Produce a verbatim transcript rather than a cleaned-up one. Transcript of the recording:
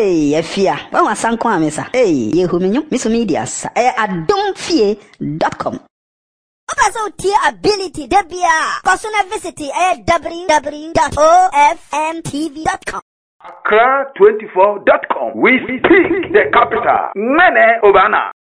Hey, Efia. When was Sanko Amesa? Hey, ye who mean Miss Medias. Eh, adomfie dot com. Also, tier ability, Debia. Personal visit, eh, w w w dot o f m t v dot com. Accra twenty-four dot com. We speak the capital. Mene Obana.